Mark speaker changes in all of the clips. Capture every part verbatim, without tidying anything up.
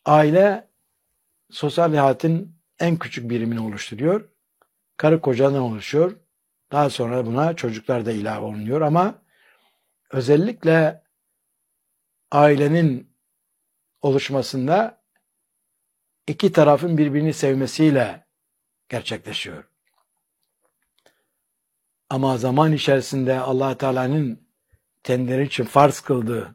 Speaker 1: Aile sosyal hayatın en küçük birimini oluşturuyor. Karı kocadan oluşuyor. Daha sonra buna çocuklar da ilave olunuyor ama özellikle ailenin oluşmasında iki tarafın birbirini sevmesiyle gerçekleşiyor. Ama zaman içerisinde Allah Teala'nın kendileri için farz kıldığı,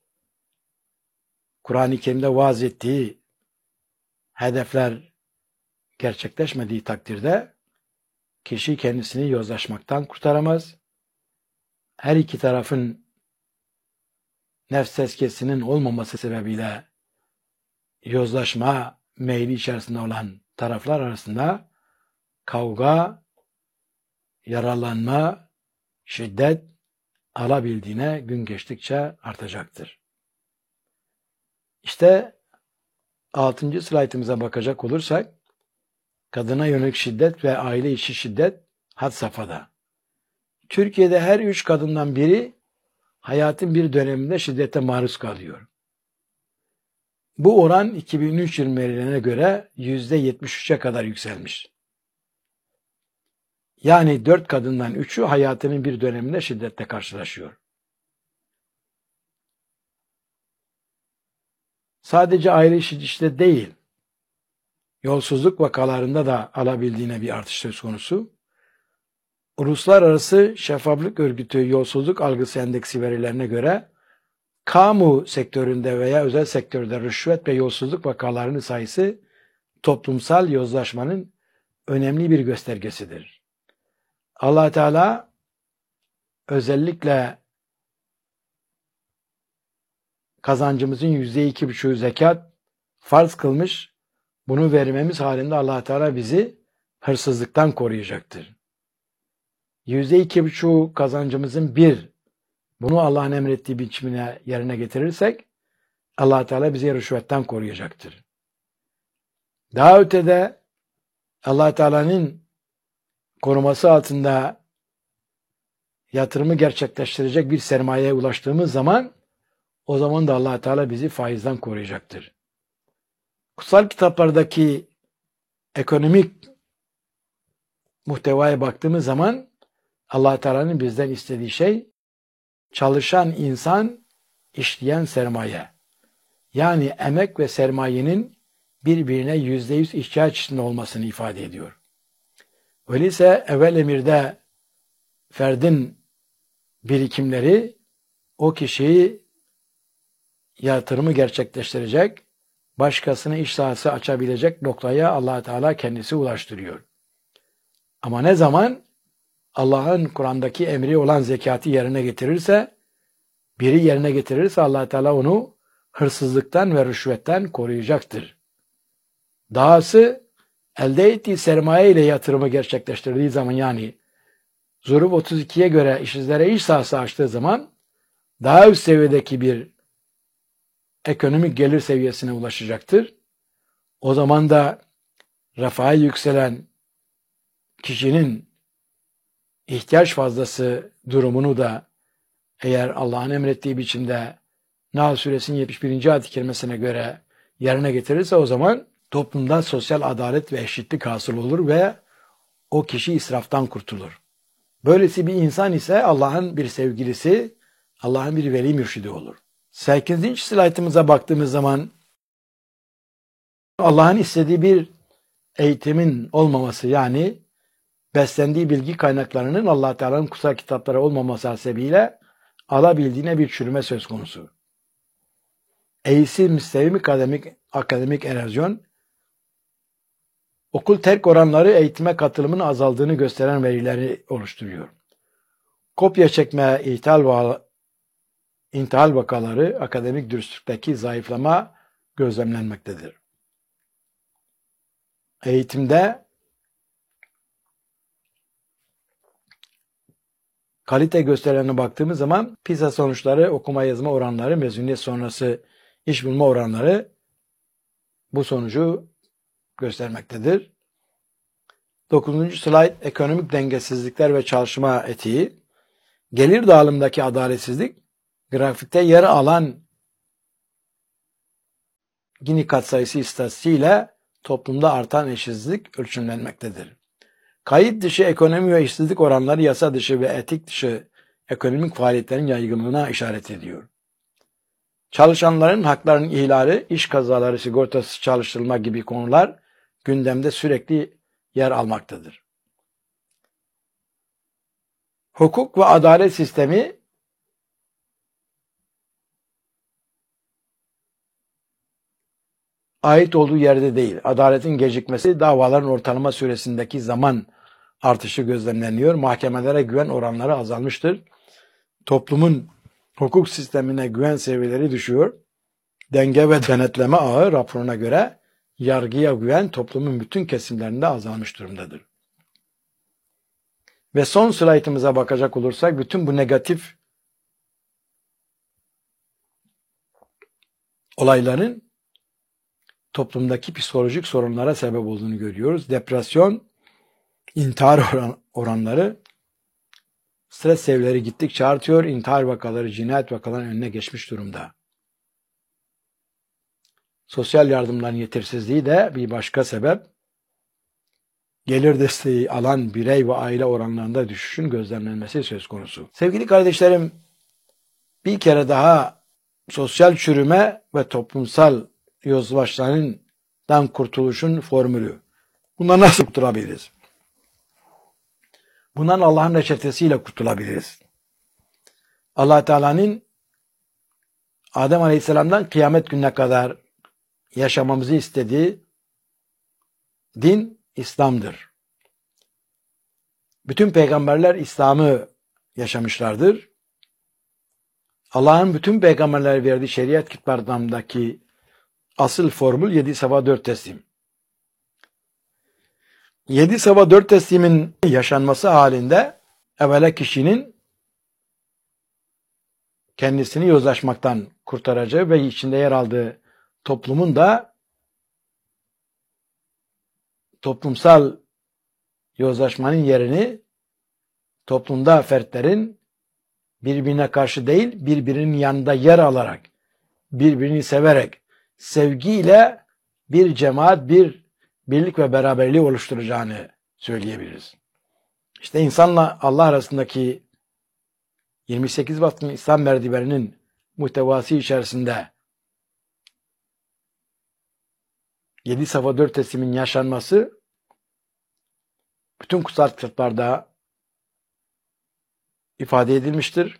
Speaker 1: Kur'an-ı Kerim'de vaaz ettiği hedefler gerçekleşmediği takdirde kişi kendisini yozlaşmaktan kurtaramaz. Her iki tarafın nefs tezkiyesinin olmaması sebebiyle yozlaşma meyli içerisinde olan taraflar arasında kavga, yaralanma, şiddet alabildiğine gün geçtikçe artacaktır. İşte altıncı slaytımıza bakacak olursak, kadına yönelik şiddet ve aile içi şiddet had safhada. Türkiye'de her üç kadından biri hayatın bir döneminde şiddete maruz kalıyor. Bu oran iki bin üç yıl verilerine göre yüzde yetmiş üçe kadar yükselmiş. Yani dört kadından üçü hayatının bir döneminde şiddetle karşılaşıyor. Sadece aile içi şiddet değil, yolsuzluk vakalarında da alabildiğine bir artış söz konusu. Uluslararası Şeffaflık Örgütü Yolsuzluk Algısı Endeksi verilerine göre kamu sektöründe veya özel sektörde rüşvet ve yolsuzluk vakalarının sayısı toplumsal yozlaşmanın önemli bir göstergesidir. Allah Teala özellikle kazancımızın yüzde iki buçuğu zekat farz kılmış. Bunu vermemiz halinde Allah Teala bizi hırsızlıktan koruyacaktır. Yüzde iki buçuğu kazancımızın bir, bunu Allah'ın emrettiği biçimine yerine getirirsek Allah Teala bizi rüşvetten koruyacaktır. Daha ötede Allah Teala'nın koruması altında yatırımı gerçekleştirecek bir sermayeye ulaştığımız zaman o zaman da Allah Teala bizi faizden koruyacaktır. Kutsal kitaplardaki ekonomik muhtevaya baktığımız zaman Allah Teala'nın bizden istediği şey çalışan insan, işleyen sermaye. Yani emek ve sermayenin birbirine yüzde yüz ihtiyaç içinde olmasını ifade ediyor. Öyleyse evvel emirde ferdin birikimleri o kişiyi yatırımı gerçekleştirecek, başkasına iş sahası açabilecek noktaya Allah Teala kendisi ulaştırıyor. Ama ne zaman Allah'ın Kur'an'daki emri olan zekatı yerine getirirse, biri yerine getirirse Allah Teala onu hırsızlıktan ve rüşvetten koruyacaktır. Dahası elde ettiği sermaye ile yatırımı gerçekleştirdiği zaman, yani Zuruf otuz ikiye göre işsizlere iş sahası açtığı zaman daha üst seviyedeki bir ekonomik gelir seviyesine ulaşacaktır. O zaman da refaha yükselen kişinin ihtiyaç fazlası durumunu da eğer Allah'ın emrettiği biçimde Nahl Suresinin yetmiş birinci ayet-i kerimesine göre yerine getirirse o zaman toplumda sosyal adalet ve eşitlik hasıl olur ve o kişi israftan kurtulur. Böylesi bir insan ise Allah'ın bir sevgilisi, Allah'ın bir veli mürşidi olur. sekizinci slaytımıza baktığımız zaman Allah'ın istediği bir eğitimin olmaması, yani beslendiği bilgi kaynaklarının Allah Teala'nın kutsal kitapları olmaması hasebiyle alabildiğine bir çürüme söz konusu. Eğitim, müstehim akademik, akademik erozyon, okul terk oranları eğitime katılımın azaldığını gösteren verileri oluşturuyor. Kopya çekme, ithal, intihal vakaları, akademik dürüstlükteki zayıflama gözlemlenmektedir. Eğitimde kalite gösterilerine baktığımız zaman PISA sonuçları, okuma yazma oranları, mezuniyet sonrası iş bulma oranları bu sonucu göstermektedir. dokuzuncu slayt ekonomik dengesizlikler ve çalışma etiği. Gelir dağılımındaki adaletsizlik, grafikte yer alan Gini katsayısı istatistiğiyle toplumda artan eşitsizlik ölçümlenmektedir. Kayıt dışı ekonomi ve işsizlik oranları yasa dışı ve etik dışı ekonomik faaliyetlerin yaygınlığına işaret ediyor. Çalışanların haklarının ihlali, iş kazaları sigortası çalıştırılma gibi konular gündemde sürekli yer almaktadır. Hukuk ve adalet sistemi ait olduğu yerde değil. Adaletin gecikmesi, davaların ortalama süresindeki zaman artışı gözlemleniyor. Mahkemelere güven oranları azalmıştır. Toplumun hukuk sistemine güven seviyeleri düşüyor. Denge ve denetleme ağı raporuna göre yargıya güven toplumun bütün kesimlerinde azalmış durumdadır. Ve son slaytımıza bakacak olursak bütün bu negatif olayların toplumdaki psikolojik sorunlara sebep olduğunu görüyoruz. Depresyon, intihar oran, oranları, stres seviyeleri gittikçe artıyor. İntihar vakaları, cinayet vakalarının önüne geçmiş durumda. Sosyal yardımların yetersizliği de bir başka sebep. Gelir desteği alan birey ve aile oranlarında düşüşün gözlemlenmesi söz konusu. Sevgili kardeşlerim, bir kere daha sosyal çürüme ve toplumsal yozlaşmadan kurtuluşun formülü. Bundan nasıl kurtulabiliriz? Bundan Allah'ın reçetesiyle kurtulabiliriz. Allah Teala'nın Adem Aleyhisselam'dan kıyamet gününe kadar yaşamamızı istediği din İslam'dır. Bütün peygamberler İslam'ı yaşamışlardır. Allah'ın bütün peygamberlere verdiği şeriat kitaplarındaki asıl formül yedi sabah dört teslim. Yedi sabah dört teslimin yaşanması halinde evvela kişinin kendisini yozlaşmaktan kurtaracağı ve içinde yer aldığı toplumun da toplumsal yozlaşmanın yerini toplumda fertlerin birbirine karşı değil, birbirinin yanında yer alarak, birbirini severek, sevgiyle bir cemaat, bir birlik ve beraberliği oluşturacağını söyleyebiliriz. İşte insanla Allah arasındaki yirmi sekiz vasfın İslam merdiveninin muhtevası içerisinde yedi safa dört teslimin yaşanması bütün kutsal kitaplarda ifade edilmiştir.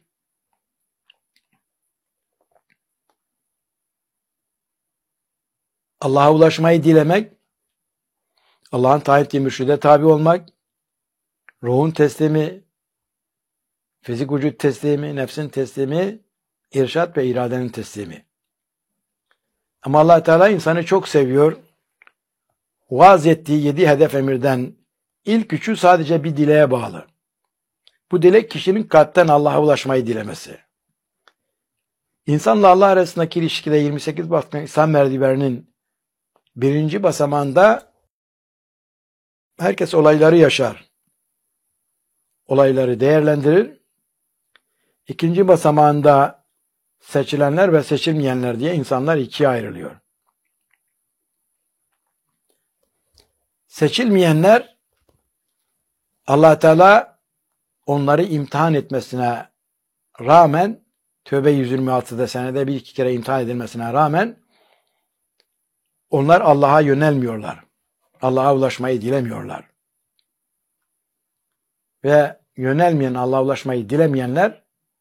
Speaker 1: Allah'a ulaşmayı dilemek, Allah'ın tayin ettiği mürşide tabi olmak, ruhun teslimi, fizik vücut teslimi, nefsin teslimi, irşat ve iradenin teslimi. Ama Allah Teala insanı çok seviyor. Vaaz ettiği yedi hedef emirden ilk üçü sadece bir dileğe bağlı. Bu dilek kişinin kalpten Allah'a ulaşmayı dilemesi. İnsanla Allah arasındaki ilişkide yirmi sekiz baskın İslam merdiveninin birinci basamağında herkes olayları yaşar. Olayları değerlendirir. İkinci basamağında seçilenler ve seçilmeyenler diye insanlar ikiye ayrılıyor. Seçilmeyenler Allah Teala onları imtihan etmesine rağmen Tövbe yüz yirmi altıda senede bir iki kere imtihan edilmesine rağmen onlar Allah'a yönelmiyorlar. Allah'a ulaşmayı dilemiyorlar. Ve yönelmeyen, Allah'a ulaşmayı dilemeyenler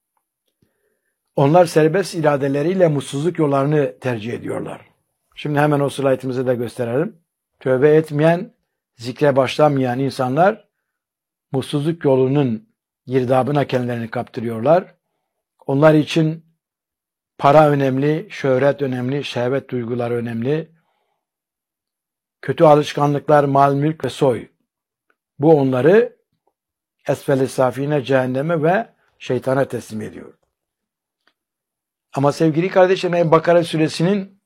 Speaker 1: onlar serbest iradeleriyle mutsuzluk yollarını tercih ediyorlar. Şimdi hemen o slaytımızı da gösterelim. Tövbe etmeyen, zikre başlamayan insanlar mutsuzluk yolunun girdabına kendilerini kaptırıyorlar. Onlar için para önemli, şöhret önemli, şehvet duyguları önemli. Kötü alışkanlıklar, mal, mülk ve soy. Bu onları esfel-i safine, cehenneme ve şeytana teslim ediyor. Ama sevgili kardeşlerim, Bakara suresinin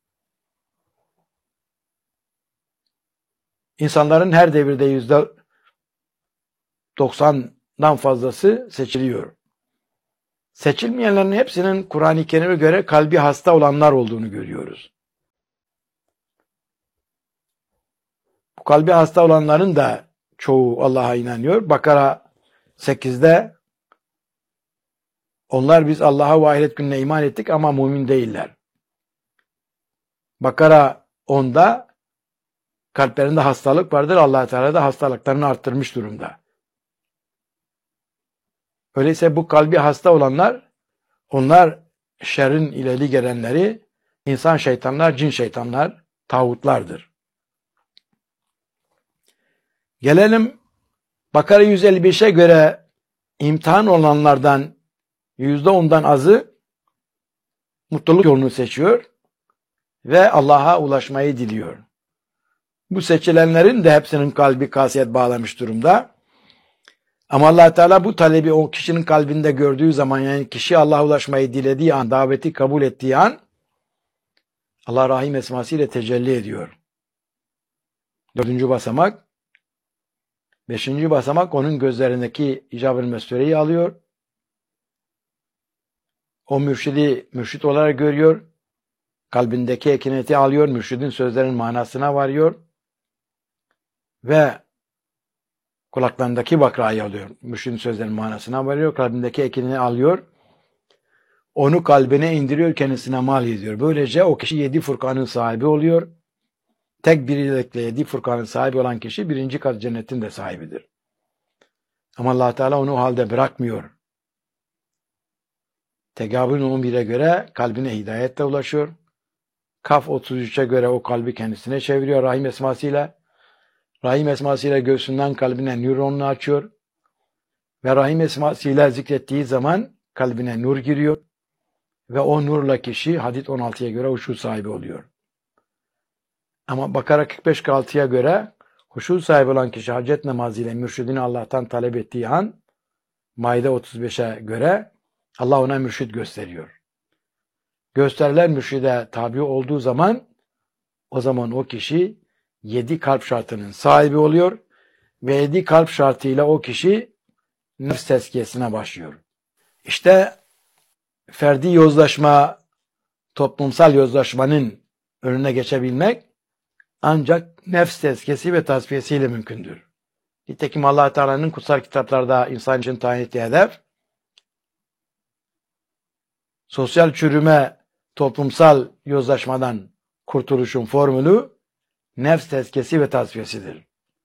Speaker 1: insanların her devirde yüzde doksandan fazlası seçiliyor. Seçilmeyenlerin hepsinin Kur'an-ı Kerim'e göre kalbi hasta olanlar olduğunu görüyoruz. Bu kalbi hasta olanların da çoğu Allah'a inanıyor. Bakara sekizde onlar biz Allah'a ve ahiret gününe iman ettik ama mümin değiller. Bakara onda kalplerinde hastalık vardır. Allah Teala da hastalıklarını arttırmış durumda. Öyleyse bu kalbi hasta olanlar, onlar şerrin ileri gelenleri, insan şeytanlar, cin şeytanlar, tağutlardır. Gelelim Bakara yüz elli beşe göre imtihan olanlardan yüzde ondan azı mutluluk yolunu seçiyor ve Allah'a ulaşmayı diliyor. Bu seçilenlerin de hepsinin kalbi kasiyet bağlamış durumda. Ama Allah Teala bu talebi o kişinin kalbinde gördüğü zaman, yani kişi Allah'a ulaşmayı dilediği an, daveti kabul ettiği an Allah Rahim esmasıyla tecelli ediyor. Dördüncü basamak. Beşinci basamak onun gözlerindeki icab-ı mesvereyi alıyor. O mürşidi mürşit olarak görüyor. Kalbindeki ekineti alıyor. Mürşidin sözlerinin manasına varıyor. Ve kulaklarındaki bakrayı alıyor. Mürşidin sözlerinin manasına varıyor. Kalbindeki ekinini alıyor. Onu kalbine indiriyor. Kendisine mal ediyor. Böylece o kişi yedi Furkan'ın sahibi oluyor. Tek bir ilekle yedi Furkan'ın sahibi olan kişi birinci kat cennetin de sahibidir. Ama Allah Teala onu o halde bırakmıyor. Tegabün on bire göre kalbine hidayetle ulaşıyor. Kaf otuz üçe göre o kalbi kendisine çeviriyor Rahim esmasıyla. Rahim esmasıyla göğsünden kalbine nöronunu açıyor. Ve Rahim esmasıyla zikrettiği zaman kalbine nur giriyor. Ve o nurla kişi Hadid on altıya göre huşu sahibi oluyor. Ama Bakara kırk beş altıya göre huşu sahibi olan kişi hacet namazıyla mürşidini Allah'tan talep ettiği an Maide otuz beşe göre Allah ona mürşid gösteriyor. Gösterilen mürşide tabi olduğu zaman o zaman o kişi yedi kalp şartının sahibi oluyor ve yedi kalp şartıyla o kişi nefs tezkiyesine başlıyor. İşte ferdi yozlaşma, toplumsal yozlaşmanın önüne geçebilmek ancak nefs tezkiyesi ve tasfiyesiyle mümkündür. Nitekim Allah Teala'nın kutsal kitaplarda insan için tayin ettiği hedef, sosyal çürüme, toplumsal yozlaşmadan kurtuluşun formülü nefs tezkiyesi ve tasfiyesidir.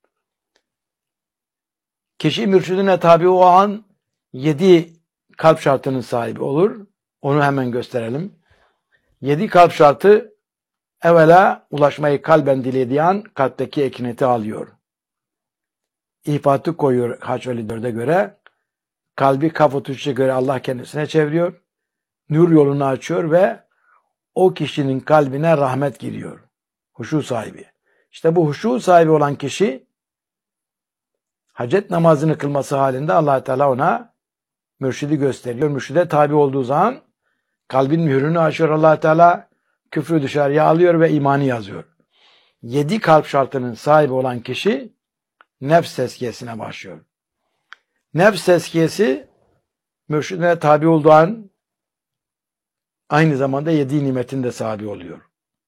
Speaker 1: Kişi mürşidine tabi o an yedi kalp şartının sahibi olur. Onu hemen gösterelim. Yedi kalp şartı evvela ulaşmayı kalben dilediği an kalpteki ekineti alıyor. İfatı koyuyor Haç elli dörde göre. Kalbi Kaf otuz üçe göre Allah kendisine çeviriyor. Nur yolunu açıyor ve o kişinin kalbine rahmet giriyor. Huşu sahibi. İşte bu huşu sahibi olan kişi hacet namazını kılması halinde Allah Teala ona mürşidi gösteriyor. Mürşide tabi olduğu zaman kalbin mührünü açıyor Allah Teala, küfrü dışarıya alıyor ve imanı yazıyor. Yedi kalp şartının sahibi olan kişi nefs tezkiyesine başlıyor. Nefs tezkiyesi mürşidine tabi olduğu an aynı zamanda yedi nimetin de sahibi oluyor.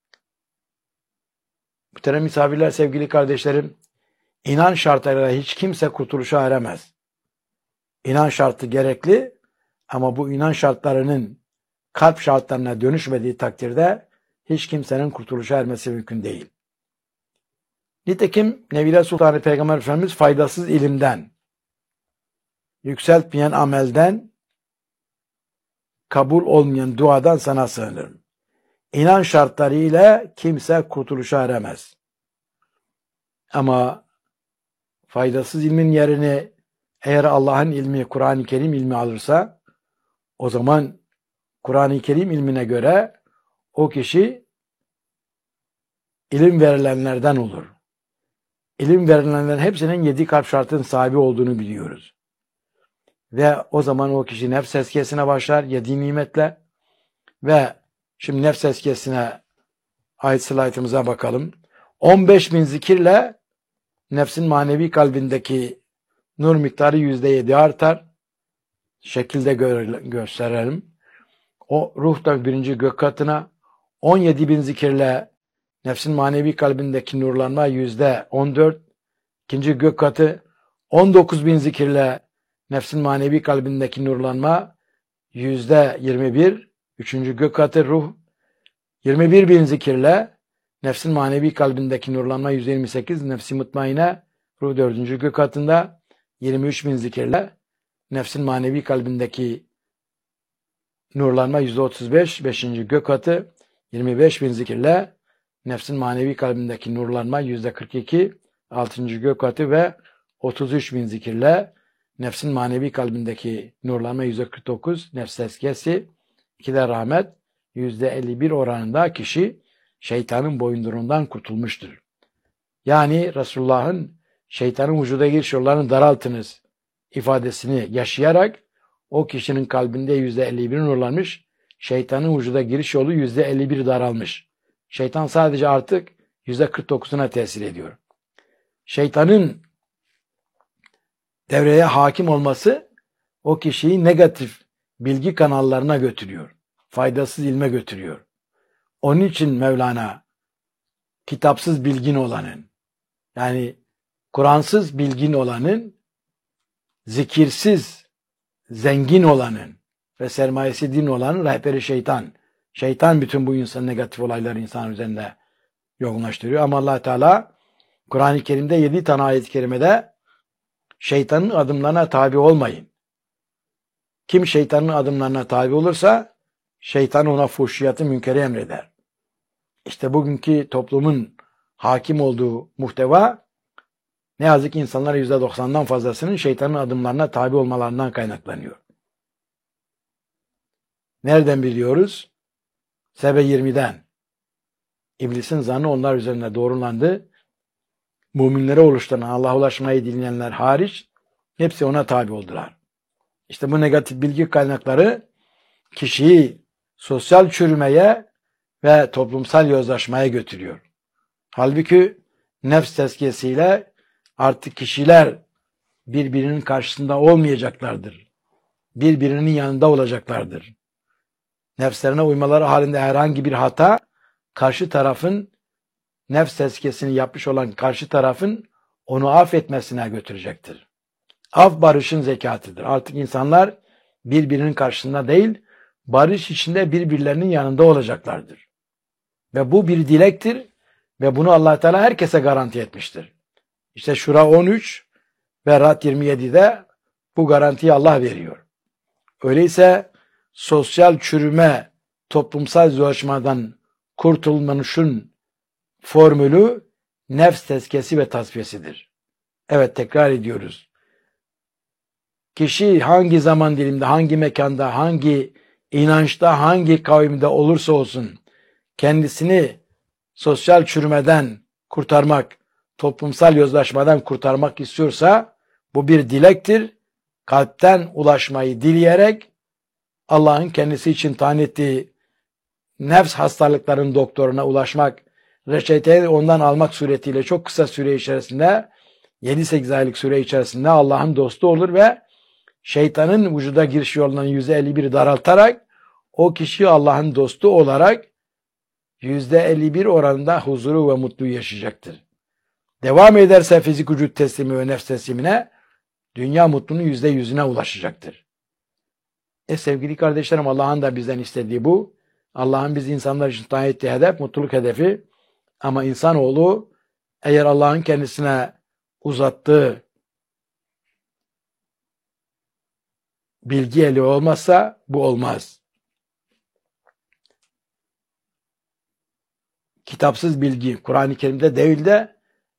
Speaker 1: Muhterem misafirler, sevgili kardeşlerim, inan şartlarıyla hiç kimse kurtuluşa eremez. İnan şartı gerekli ama bu inan şartlarının kalp şartlarına dönüşmediği takdirde hiç kimsenin kurtuluşa ermesi mümkün değil. Nitekim Nebiler Sultanı Peygamber Efendimiz faydasız ilimden, yükseltmeyen amelden, kabul olmayan duadan sana sığınırım. İnan şartları ile kimse kurtuluşa eremez. Ama faydasız ilmin yerini eğer Allah'ın ilmi, Kur'an-ı Kerim ilmi alırsa, o zaman Kur'an-ı Kerim ilmine göre o kişi ilim verilenlerden olur. İlim verilenlerin hepsinin yedi kalp şartının sahibi olduğunu biliyoruz. Ve o zaman o kişi nefs tezkiyesine başlar, yedi nimetle. Ve şimdi nefs tezkiyesine ait slaytımıza bakalım. on beş bin zikirle nefsin manevi kalbindeki nur miktarı yüzde yedi artar. Şekilde gö- gösterelim. O ruh da birinci gök katına, on yedi bin zikirle nefsin manevi kalbindeki nurlanma yüzde on dört. İkinci gök katı on dokuz bin zikirle nefsin manevi kalbindeki nurlanma yüzde yirmi bir. Üçüncü gök katı ruh yirmi bir bin zikirle nefsin manevi kalbindeki nurlanma yüzde yirmi sekiz. Nefsi mutmaine ruh dördüncü gök katında yirmi üç bin zikirle nefsin manevi kalbindeki nurlanma yüzde otuz beş. Beşinci gök katı yirmi beş bin zikirle nefsin manevi kalbindeki nurlanma yüzde kırk iki. Altıncı gök katı ve otuz üç bin zikirle nefsin manevi kalbindeki nurlanma yüzde kırk dokuz. Nefs tezkiyesi iki de rahmet yüzde elli bir oranında kişi şeytanın boyundurundan kurtulmuştur. Yani Resulullah'ın şeytanın vücuda giriş yollarını daraltınız ifadesini yaşayarak o kişinin kalbinde yüzde elli bir nurlanmış, şeytanın vücuda giriş yolu yüzde elli bir daralmış. Şeytan sadece artık yüzde kırk dokuzuna tesir ediyor. Şeytanın devreye hakim olması o kişiyi negatif bilgi kanallarına götürüyor. Faydasız ilme götürüyor. Onun için Mevlana kitapsız bilgin olanın, yani Kur'ansız bilgin olanın, zikirsiz zengin olanın ve sermayesi din olanın rehberi şeytan. Şeytan bütün bu insan negatif olayları insan üzerinde yoğunlaştırıyor. Ama Allah Teala Kur'an-ı Kerim'de yedi tane ayet-i kerimede şeytanın adımlarına tabi olmayın. Kim şeytanın adımlarına tabi olursa şeytan ona fuhşiyatı münkeri emreder. İşte bugünkü toplumun hakim olduğu muhteva ne yazık ki insanların yüzde doksandan fazlasının şeytanın adımlarına tabi olmalarından kaynaklanıyor. Nereden biliyoruz? Sebe yirmiden. İblisin zannı onlar üzerine doğrulandı. Müminlere oluşturan, Allah'a ulaşmayı dinleyenler hariç hepsi ona tabi oldular. İşte bu negatif bilgi kaynakları kişiyi sosyal çürümeye ve toplumsal yozlaşmaya götürüyor. Halbuki nefs tezkiyesiyle artık kişiler birbirinin karşısında olmayacaklardır. Birbirinin yanında olacaklardır. Nefslerine uymaları halinde herhangi bir hata karşı tarafın nefs tezkiyesini yapmış olan karşı tarafın onu affetmesine götürecektir. Af barışın zekatıdır. Artık insanlar birbirinin karşısında değil, barış içinde birbirlerinin yanında olacaklardır. Ve bu bir dilektir ve bunu Allah Teala herkese garanti etmiştir. İşte Şura on üç ve Rad yirmi yedi'de bu garantiyi Allah veriyor. Öyleyse sosyal çürüme, toplumsal zorlaşmadan kurtulmanın formülü nefs tezkiyesi ve tasfiyesidir. Evet, tekrar ediyoruz. Kişi hangi zaman dilimde, hangi mekanda, hangi inançta, hangi kavimde olursa olsun kendisini sosyal çürümeden kurtarmak, toplumsal yozlaşmadan kurtarmak istiyorsa bu bir dilektir. Kalpten ulaşmayı dileyerek Allah'ın kendisi için tayin ettiği nefs hastalıklarının doktoruna ulaşmak, reçeteyi ondan almak suretiyle çok kısa süre içerisinde, yedi sekiz aylık süre içerisinde Allah'ın dostu olur ve şeytanın vücuda giriş yolundan yüzde elli bir daraltarak o kişi Allah'ın dostu olarak yüzde elli bir oranında huzuru ve mutluluğu yaşayacaktır. Devam ederse fizik vücut teslimi ve nefs teslimine dünya mutluluğunun yüzde yüzüne ulaşacaktır. E sevgili kardeşlerim, Allah'ın da bizden istediği bu. Allah'ın biz insanlar için tayin ettiği hedef, mutluluk hedefi. Ama insanoğlu eğer Allah'ın kendisine uzattığı bilgi eli olmazsa bu olmaz. Kitapsız bilgi, Kur'an-ı Kerim'de değil de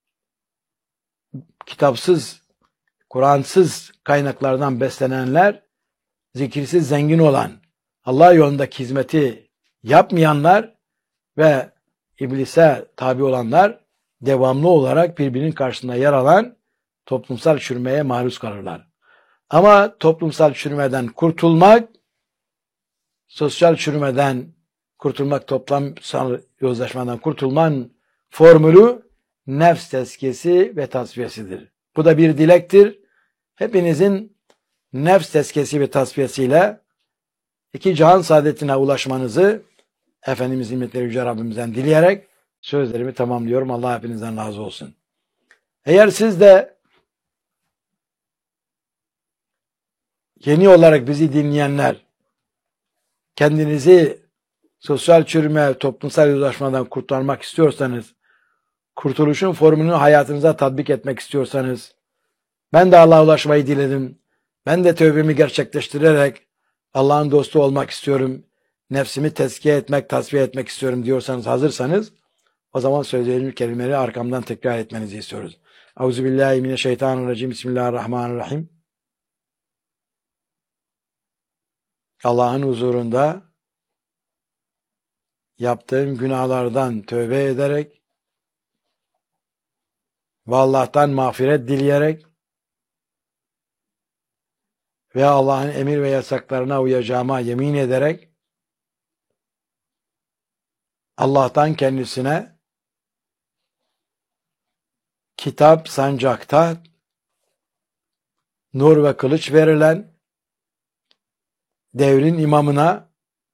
Speaker 1: kitapsız, Kur'ansız kaynaklardan beslenenler, zikirsiz zengin olan, Allah yolundaki hizmeti yapmayanlar ve iblise tabi olanlar devamlı olarak birbirinin karşısında yer alan toplumsal çürümeye maruz kalırlar. Ama toplumsal çürümeden kurtulmak, sosyal çürümeden kurtulmak, toplumsal yozlaşmadan kurtulmanın formülü nefs tezkiyesi ve tasfiyesidir. Bu da bir dilektir. Hepinizin nefs tezkiyesi ve tasfiyesiyle iki cihan saadetine ulaşmanızı Efendimiz himmetleri Yüce Rabbimizden dileyerek sözlerimi tamamlıyorum. Allah hepinizden razı olsun. Eğer siz de yeni olarak bizi dinleyenler kendinizi sosyal çürüme, toplumsal yozlaşmadan kurtarmak istiyorsanız, kurtuluşun formülünü hayatınıza tatbik etmek istiyorsanız, ben de Allah'a ulaşmayı diledim. Ben de tövbemi gerçekleştirerek Allah'ın dostu olmak istiyorum. Nefsimi tezkiye etmek, tasfiye etmek istiyorum diyorsanız, hazırsanız, o zaman söylediğim kelimeleri arkamdan tekrar etmenizi istiyoruz. Euzubillahimineşşeytanirracim. Bismillahirrahmanirrahim. Allah'ın huzurunda yaptığım günahlardan tövbe ederek ve Allah'tan mağfiret dileyerek ve Allah'ın emir ve yasaklarına uyacağıma yemin ederek Allah'tan kendisine kitap sancakta nur ve kılıç verilen devrin imamına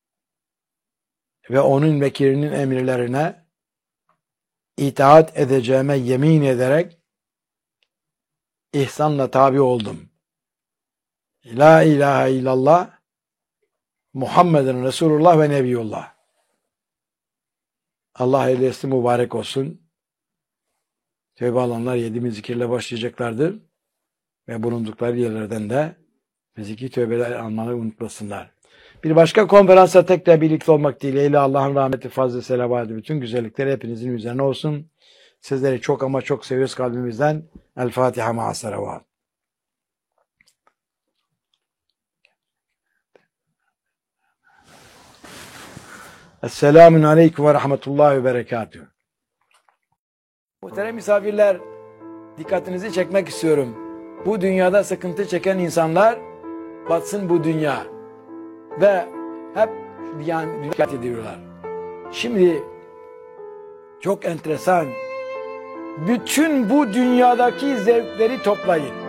Speaker 1: ve onun vekilinin emirlerine itaat edeceğime yemin ederek ihsanla tabi oldum. La ilahe illallah Muhammeden Resulullah ve Nebiyullah. Allah eylesi mübarek olsun. Tövbe alanlar yedi zikirle başlayacaklardır. Ve bulundukları yerlerden de fiziki tövbeler almayı unutmasınlar. Bir başka konferansa tekrar birlikte olmak dileğiyle Allah'ın rahmeti, fazla selavatı, bütün güzellikleri hepinizin üzerine olsun. Sizleri çok ama çok seviyoruz kalbimizden. El Fatiha ma'as-salavat. Esselamun aleyküm ve rahmetullahi ve berekatühü. Muhterem misafirler, dikkatinizi çekmek istiyorum. Bu dünyada sıkıntı çeken insanlar batsın bu dünya. Ve hep yani dikkat ediyorlar. Şimdi çok enteresan. Bütün bu dünyadaki zevkleri toplayın.